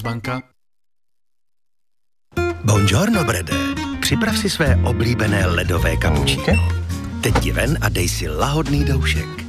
Commerzbanka. Buongiorno, Brede. Připrav si své oblíbené ledové kapučíno. Teď ti ven a dej si lahodný doušek.